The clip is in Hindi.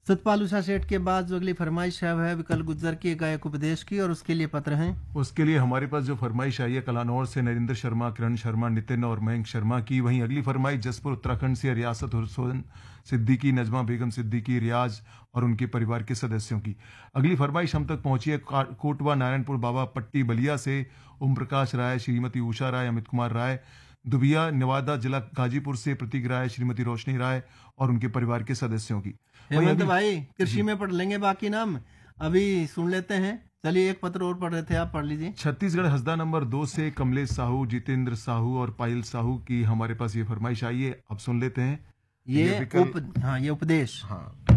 सतपाल उषा सेठ के बाद जो अगली फरमाइश है विकल गुज्जर की गायक उपदेश की, और उसके लिए पत्र हैं। उसके लिए हमारे पास जो फरमाइश आई है कलानौर से नरेंद्र शर्मा, किरण शर्मा, नितिन और मयंक शर्मा की। वहीं अगली फरमाइश जसपुर उत्तराखंड से रियासत हुसैन सिद्दीकी, नजमा बेगम सिद्दीकी, रियाज और उनके परिवार के सदस्यों की। अगली फरमाइश हम तक पहुंची है कोटवा नारायणपुर बाबा पट्टी बलिया से ओम प्रकाश राय, श्रीमती उषा राय, अमित कुमार राय। दुबिया नेवादा जिला गाजीपुर से प्रतीक राय, श्रीमती रोशनी राय और उनके परिवार के सदस्यों की। हेमंत भाई कृषि में पढ़ लेंगे, बाकी नाम अभी सुन लेते हैं। चलिए एक पत्र और पढ़ रहे थे, आप पढ़ लीजिए। छत्तीसगढ़ हसदा नंबर 2 से कमलेश साहू, जितेंद्र साहू और पायल साहू की हमारे पास ये फरमाइश आई है, अब सुन लेते हैं। ये उपदेश। हाँ।